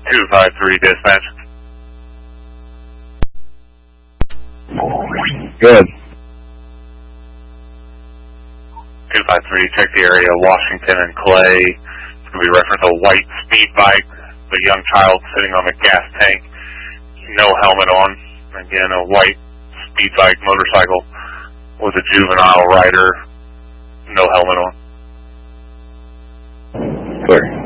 253 dispatch. Good. 253, check the area, Washington and Clay. It's going to be reference a white speed bike, the young child sitting on a gas tank, no helmet on. Again, a white speed bike motorcycle with a juvenile rider, no helmet on. Clear.